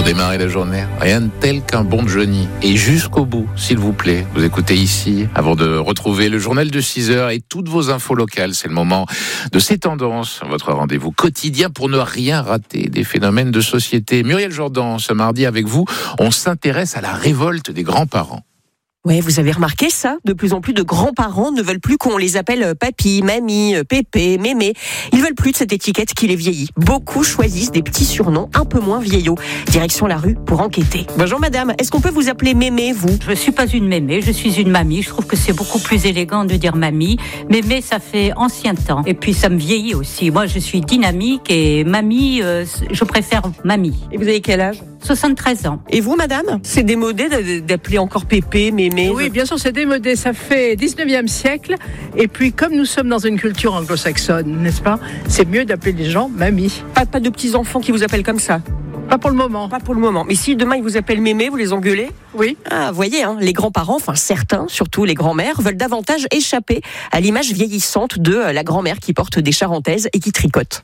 Pour démarrer la journée, rien de tel qu'un bon Johnny. Et jusqu'au bout, s'il vous plaît. Vous écoutez ici, avant de retrouver le journal de 6h et toutes vos infos locales. C'est le moment de ces tendances, votre rendez-vous quotidien pour ne rien rater des phénomènes de société. Muriel Jourdan, ce mardi avec vous, on s'intéresse à la révolte des grands-parents. Ouais, vous avez remarqué ça ? De plus en plus de grands-parents ne veulent plus qu'on les appelle papy, mamie, pépé, mémé. Ils veulent plus de cette étiquette qui les vieillit. Beaucoup choisissent des petits surnoms un peu moins vieillots. Direction la rue pour enquêter. Bonjour madame, est-ce qu'on peut vous appeler mémé, vous ? Je suis pas une mémé, je suis une mamie. Je trouve que c'est beaucoup plus élégant de dire mamie. Mémé, ça fait ancien temps. Et puis ça me vieillit aussi. Moi, je suis dynamique et mamie, je préfère mamie. Et vous avez quel âge ? 73 ans. Et vous madame ? C'est démodé d'appeler encore pépé, mémé ? Oui, bien sûr, c'est démodé. Ça fait 19e siècle. Et puis, comme nous sommes dans une culture anglo-saxonne, n'est-ce pas ? C'est mieux d'appeler les gens mamie. Pas de petits-enfants qui vous appellent comme ça ? Pas pour le moment. Pas pour le moment. Mais si demain ils vous appellent mémé, vous les engueulez ? Oui. Ah, vous voyez, les grands-parents, enfin certains, surtout les grands-mères, veulent davantage échapper à l'image vieillissante de la grand-mère qui porte des charentaises et qui tricote.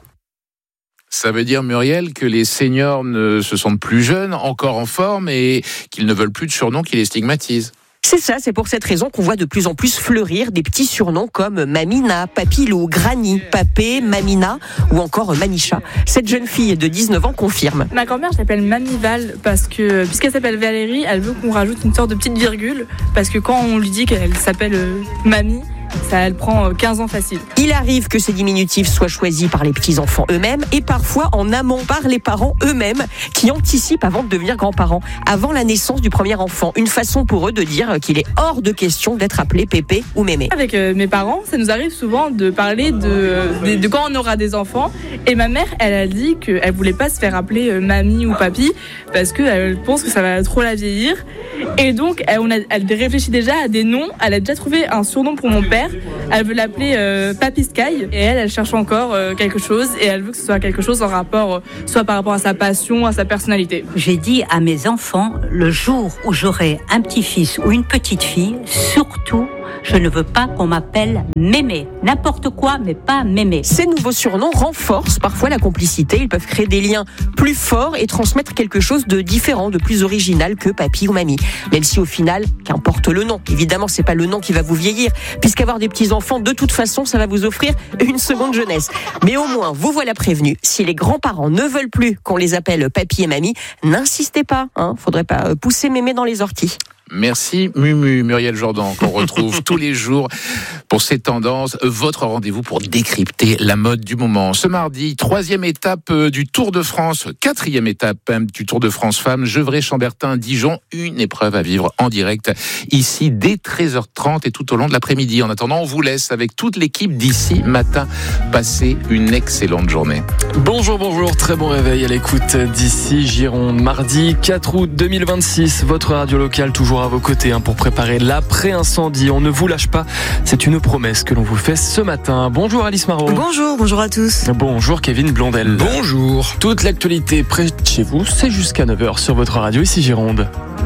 Ça veut dire, Muriel, que les seniors ne se sentent plus jeunes, encore en forme, et qu'ils ne veulent plus de surnoms qui les stigmatisent. C'est ça, c'est pour cette raison qu'on voit de plus en plus fleurir des petits surnoms comme Mamina, Papilou, Granny, Papé, Mamina ou encore Manicha. Cette jeune fille de 19 ans confirme. Ma grand-mère s'appelle Mamie Val parce que, puisqu'elle s'appelle Valérie, elle veut qu'on rajoute une sorte de petite virgule parce que quand on lui dit qu'elle s'appelle Mamie, ça, elle prend 15 ans facile. Il arrive que ces diminutifs soient choisis par les petits-enfants eux-mêmes et parfois en amont par les parents eux-mêmes qui anticipent avant de devenir grands-parents, avant la naissance du premier enfant. Une façon pour eux de dire qu'il est hors de question d'être appelé pépé ou mémé. Avec mes parents, ça nous arrive souvent de parler de quand on aura des enfants. Et ma mère, elle a dit qu'elle voulait pas se faire appeler mamie ou papy parce qu'elle pense que ça va trop la vieillir. Et donc, elle réfléchit déjà à des noms. Elle a déjà trouvé un surnom pour mon père. Elle veut l'appeler Papy Sky. Et elle cherche encore quelque chose. Et elle veut que ce soit quelque chose en rapport, soit par rapport à sa passion, à sa personnalité. J'ai dit à mes enfants, le jour où j'aurai un petit-fils ou une petite fille, surtout, je ne veux pas qu'on m'appelle mémé. N'importe quoi, mais pas mémé. Ces nouveaux surnoms renforcent parfois la complicité. Ils peuvent créer des liens plus forts et transmettre quelque chose de différent, de plus original que papy ou mamie. Même si au final, qu'importe le nom. Évidemment, c'est pas le nom qui va vous vieillir, puisqu'avoir des petits-enfants, de toute façon, ça va vous offrir une seconde jeunesse. Mais au moins, vous voilà prévenus. Si les grands-parents ne veulent plus qu'on les appelle papy et mamie, n'insistez pas. Faudrait pas pousser mémé dans les orties. Merci Mumu, Muriel Jourdan, qu'on retrouve tous les jours pour ces tendances. Votre rendez-vous pour décrypter la mode du moment. Ce mardi, 3e étape du Tour de France, 4e étape du Tour de France Femmes, Gevrey-Chambertin, Dijon. Une épreuve à vivre en direct ici dès 13h30 et tout au long de l'après-midi. En attendant, on vous laisse avec toute l'équipe d'ici matin. Passez une excellente journée. Bonjour, très bon réveil à l'écoute d'ici Gironde. Mardi 4 août 2026, votre radio locale toujours à vos côtés pour préparer l'après-incendie. On ne vous lâche pas, c'est une promesse que l'on vous fait ce matin. Bonjour Alice Marot. Bonjour à tous. Bonjour Kevin Blondel. Bonjour. Toute l'actualité près de chez vous, c'est jusqu'à 9h sur votre radio ici Gironde.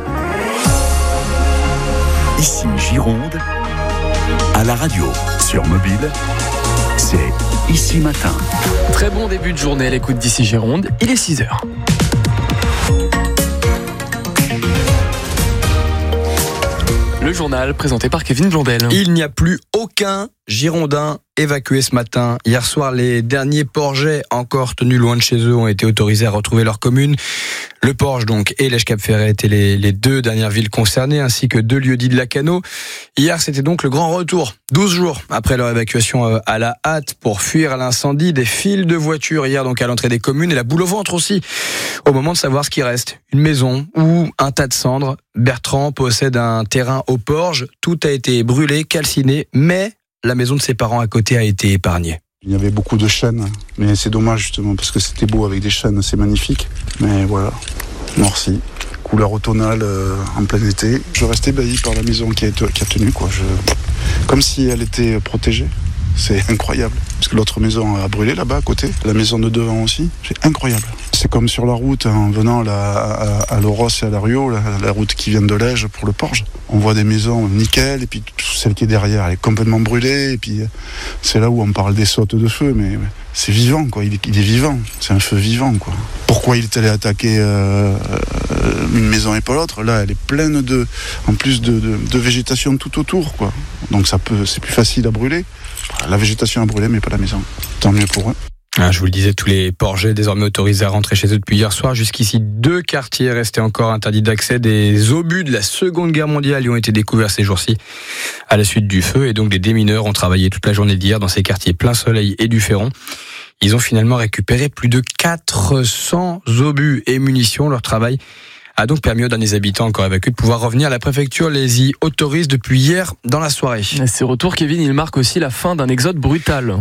Ici Gironde, à la radio, sur mobile, c'est Ici Matin. Très bon début de journée à l'écoute d'ici Gironde, il est 6h. Le journal présenté par Kevin Blondel. Il n'y a plus aucun Girondin évacué ce matin. Hier soir, les derniers Porgais encore tenus loin de chez eux ont été autorisés à retrouver leur commune. Le Porge donc et l'Èche-Cap-Ferret étaient les deux dernières villes concernées, ainsi que 2 lieux-dits de Lacanau. Hier, c'était donc le grand retour. 12 jours après leur évacuation à la hâte pour fuir l'incendie, des files de voitures hier donc à l'entrée des communes et la boule au ventre aussi au moment de savoir ce qui reste. Une maison ou un tas de cendres. Bertrand possède un terrain au Porge. Tout a été brûlé, calciné, mais la maison de ses parents à côté a été épargnée. Il y avait beaucoup de chênes, mais c'est dommage justement parce que c'était beau avec des chênes, c'est magnifique. Mais voilà, noirci, couleur automnale en plein été. Je restais ébahi par la maison qui a tenu, quoi. Comme si elle était protégée. C'est incroyable. Parce que l'autre maison a brûlé là-bas à côté. La maison de devant aussi. C'est incroyable. C'est comme sur la route, en venant à Loros et à la Rio, la route qui vient de Lège pour le Porge. On voit des maisons nickel, et puis celle qui est derrière, elle est complètement brûlée. Et puis c'est là où on parle des sautes de feu, mais c'est vivant, quoi. Il est vivant. C'est un feu vivant, quoi. pourquoi il est allé attaquer une maison et pas l'autre. Là, elle est pleine en plus de végétation tout autour, quoi. Donc c'est plus facile à brûler. La végétation a brûlé, mais pas la maison. Tant mieux pour eux. Je vous le disais, tous les Porgais désormais autorisés à rentrer chez eux depuis hier soir. Jusqu'ici, 2 quartiers restaient encore interdits d'accès. Des obus de la Seconde Guerre mondiale y ont été découverts ces jours-ci à la suite du feu. Et donc, des démineurs ont travaillé toute la journée d'hier dans ces quartiers Plein Soleil et du Ferron. Ils ont finalement récupéré plus de 400 obus et munitions. Leur travail a donc permis aux derniers habitants encore évacués de pouvoir revenir. La préfecture les y autorise depuis hier dans la soirée. Ces retours, Kevin, ils marquent aussi la fin d'un exode brutal.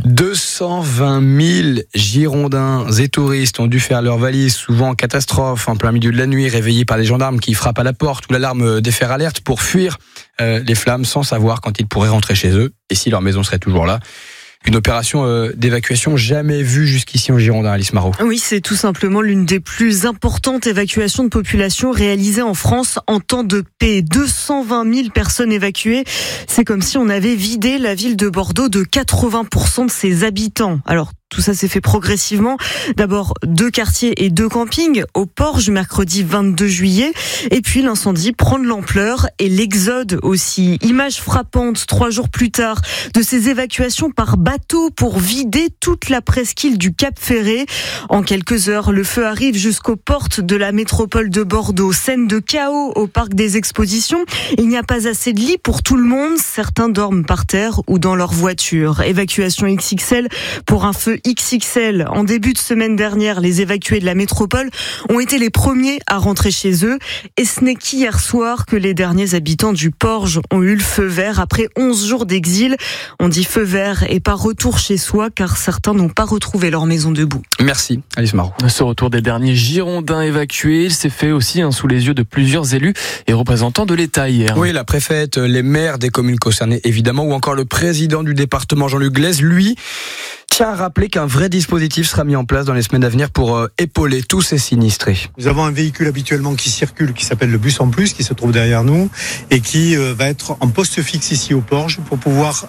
220 000 Girondins et touristes ont dû faire leurs valises, souvent en catastrophe, en plein milieu de la nuit, réveillés par des gendarmes qui frappent à la porte ou l'alarme des fers alerte pour fuir les flammes sans savoir quand ils pourraient rentrer chez eux et si leur maison serait toujours là. Une opération d'évacuation jamais vue jusqu'ici en Girondin, Alice Marot. Oui, c'est tout simplement l'une des plus importantes évacuations de population réalisées en France en temps de paix. 220 000 personnes évacuées. C'est comme si on avait vidé la ville de Bordeaux de 80% de ses habitants. Alors, tout ça s'est fait progressivement. D'abord, 2 quartiers et 2 campings au Porge, mercredi 22 juillet. Et puis, l'incendie prend de l'ampleur et l'exode aussi. Image frappante 3 jours plus tard de ces évacuations par bateau pour vider toute la presqu'île du Cap Ferré. En quelques heures, le feu arrive jusqu'aux portes de la métropole de Bordeaux. Scène de chaos au parc des expositions. Il n'y a pas assez de lits pour tout le monde. Certains dorment par terre ou dans leur voiture. Évacuation XXL pour un feu XXL. En début de semaine dernière, les évacués de la métropole ont été les premiers à rentrer chez eux. Et ce n'est qu'hier soir que les derniers habitants du Porge ont eu le feu vert après 11 jours d'exil. On dit feu vert et pas retour chez soi car certains n'ont pas retrouvé leur maison debout. Merci, Alice Marot. Ce retour des derniers Girondins évacués, il s'est fait aussi sous les yeux de plusieurs élus et représentants de l'État hier. Oui, la préfète, les maires des communes concernées évidemment, ou encore le président du département Jean-Luc Glaise, lui, tient à rappeler qu'un vrai dispositif sera mis en place dans les semaines à venir pour épauler tous ces sinistrés. Nous avons un véhicule habituellement qui circule, qui s'appelle le bus en plus, qui se trouve derrière nous et qui va être en poste fixe ici au Porge pour pouvoir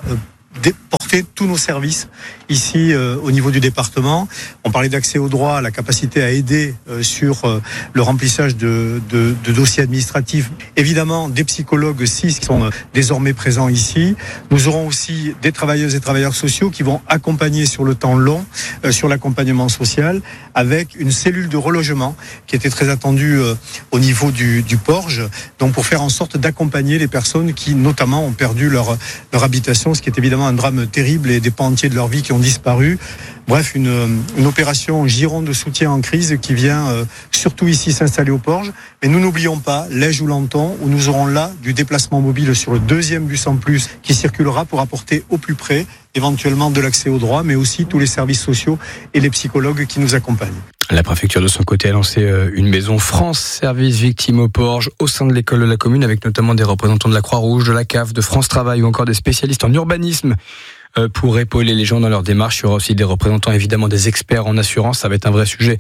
porter tous nos services ici au niveau du département. On parlait d'accès au droit, la capacité à aider sur le remplissage de dossiers administratifs. Évidemment, des psychologues aussi qui sont désormais présents ici. Nous aurons aussi des travailleuses et travailleurs sociaux qui vont accompagner sur le temps long, sur l'accompagnement social, avec une cellule de relogement qui était très attendue au niveau du Porge, donc pour faire en sorte d'accompagner les personnes qui notamment ont perdu leur habitation, ce qui est évidemment un drame terrible et des pans entiers de leur vie qui ont disparu. Bref, une opération Gironde de soutien en crise qui vient surtout ici s'installer au Porge. Mais nous n'oublions pas Lège ou Lanton, où nous aurons là du déplacement mobile sur le 2e bus en plus qui circulera pour apporter au plus près éventuellement de l'accès au droit, mais aussi tous les services sociaux et les psychologues qui nous accompagnent. La préfecture de son côté a lancé une maison France Service Victimes au Porge au sein de l'école de la commune avec notamment des représentants de la Croix-Rouge, de la CAF, de France Travail ou encore des spécialistes en urbanisme pour épauler les gens dans leur démarche. Il y aura aussi des représentants évidemment des experts en assurance, ça va être un vrai sujet.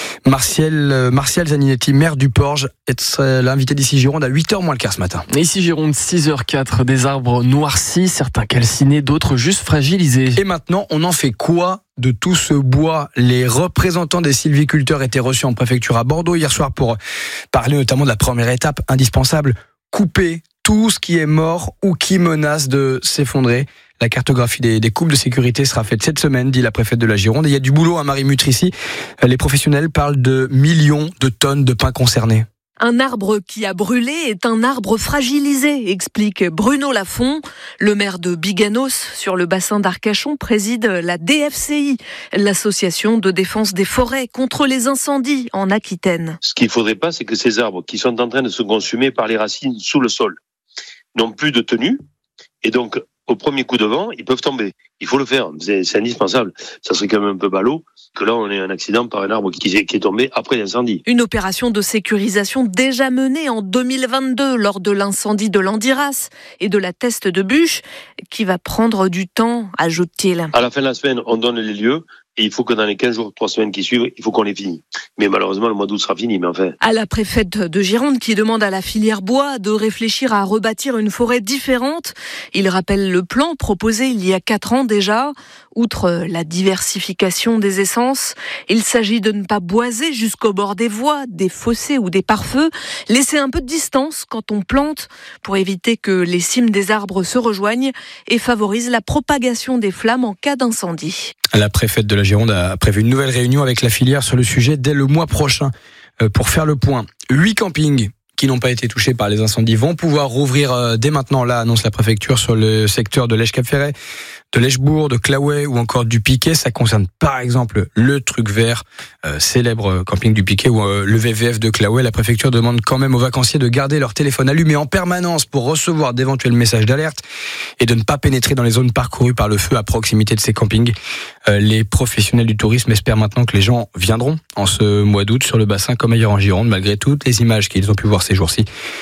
Martial Zaninetti, maire du Porge, est l'invité d'ici Gironde à 8h moins le quart ce matin. Ici Gironde, 6h04, des arbres noircis, certains calcinés, d'autres juste fragilisés. Et maintenant, on en fait quoi de tout ce bois? Les représentants des sylviculteurs étaient reçus en préfecture à Bordeaux hier soir pour parler notamment de la première étape indispensable, couper tout ce qui est mort ou qui menace de s'effondrer. La cartographie des coupes de sécurité sera faite cette semaine, dit la préfète de la Gironde. Et il y a du boulot à Marie-Mutre ici. Les professionnels parlent de millions de tonnes de pins concernés. Un arbre qui a brûlé est un arbre fragilisé, explique Bruno Lafont. Le maire de Biganos, sur le bassin d'Arcachon, préside la DFCI, l'association de défense des forêts contre les incendies en Aquitaine. Ce qu'il ne faudrait pas, c'est que ces arbres qui sont en train de se consumer par les racines sous le sol n'ont plus de tenue et donc au premier coup de vent, ils peuvent tomber. Il faut le faire, c'est indispensable. Ça serait quand même un peu ballot que là on ait un accident par un arbre qui est tombé après l'incendie. Une opération de sécurisation déjà menée en 2022 lors de l'incendie de Landiras et de la Teste de Bûche qui va prendre du temps, ajoute-t-il. À la fin de la semaine, on donne les lieux. et il faut que dans les 15 jours, 3 semaines qui suivent, il faut qu'on les finisse. Mais malheureusement, le mois d'août sera fini, mais enfin. À la préfète de Gironde qui demande à la filière bois de réfléchir à rebâtir une forêt différente. Il rappelle le plan proposé il y a 4 ans déjà. Outre la diversification des essences, il s'agit de ne pas boiser jusqu'au bord des voies, des fossés ou des pare-feux. Laisser un peu de distance quand on plante pour éviter que les cimes des arbres se rejoignent et favorise la propagation des flammes en cas d'incendie. La préfète de la Gironde a prévu une nouvelle réunion avec la filière sur le sujet dès le mois prochain pour faire le point. 8 campings qui n'ont pas été touchés par les incendies vont pouvoir rouvrir dès maintenant. Là, annonce la préfecture sur le secteur de Lèche-Cap-Ferret, de Lèchebourg, de Claouet ou encore du Piquet. Ça concerne par exemple le Truc Vert, célèbre camping du Piquet, ou le VVF de Claouet. La préfecture demande quand même aux vacanciers de garder leur téléphone allumé en permanence pour recevoir d'éventuels messages d'alerte et de ne pas pénétrer dans les zones parcourues par le feu à proximité de ces campings. Les professionnels du tourisme espèrent maintenant que les gens viendront en ce mois d'août sur le bassin comme ailleurs en Gironde, malgré toutes les images qu'ils ont pu voir ces jours-ci.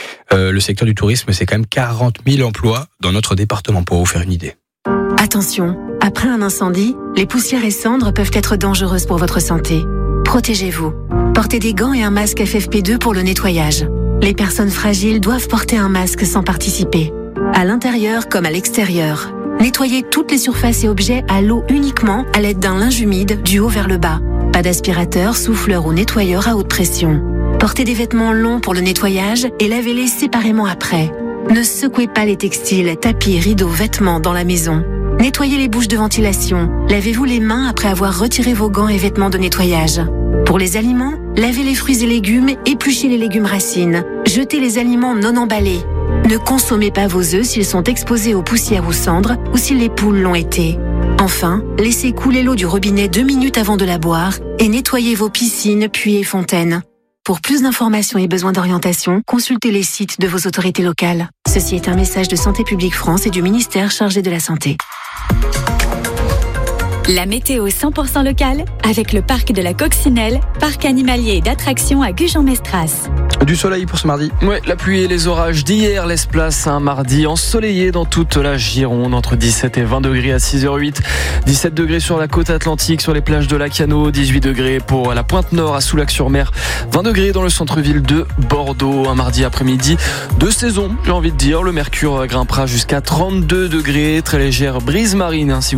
Le secteur du tourisme, c'est quand même 40 000 emplois dans notre département, pour vous faire une idée. Attention, après un incendie, les poussières et cendres peuvent être dangereuses pour votre santé. Protégez-vous. Portez des gants et un masque FFP2 pour le nettoyage. Les personnes fragiles doivent porter un masque sans participer. À l'intérieur comme à l'extérieur. Nettoyez toutes les surfaces et objets à l'eau uniquement à l'aide d'un linge humide du haut vers le bas. Pas d'aspirateur, souffleur ou nettoyeur à haute pression. Portez des vêtements longs pour le nettoyage et lavez-les séparément après. Ne secouez pas les textiles, tapis, rideaux, vêtements dans la maison. Nettoyez les bouches de ventilation. Lavez-vous les mains après avoir retiré vos gants et vêtements de nettoyage. Pour les aliments, lavez les fruits et légumes, épluchez les légumes racines. Jetez les aliments non emballés. Ne consommez pas vos œufs s'ils sont exposés aux poussières ou cendres ou si les poules l'ont été. Enfin, laissez couler l'eau du robinet 2 minutes avant de la boire et nettoyez vos piscines, puits et fontaines. Pour plus d'informations et besoins d'orientation, consultez les sites de vos autorités locales. Ceci est un message de Santé publique France et du ministère chargé de la Santé. La météo 100% locale avec le parc de la Coccinelle, parc animalier et d'attractions à Gujan-Mestras. Du soleil pour ce mardi. Ouais, la pluie et les orages d'hier laissent place à un mardi ensoleillé dans toute la Gironde, entre 17 et 20 degrés à 6h08, 17 degrés sur la côte atlantique, sur les plages de Lacanau, 18 degrés pour la Pointe Nord à Soulac-sur-Mer, 20 degrés dans le centre-ville de Bordeaux. Un mardi après-midi de saison, j'ai envie de dire. Le mercure grimpera jusqu'à 32 degrés, très légère brise marine.